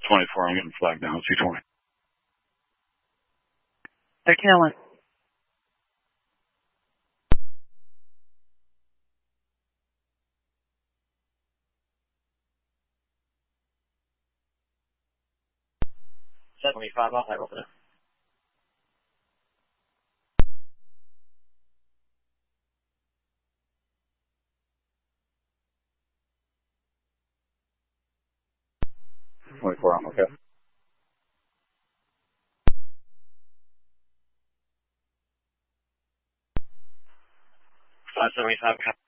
24, I'm getting flagged down. 220. 1301. 75 off that over there. I'm okay. 575.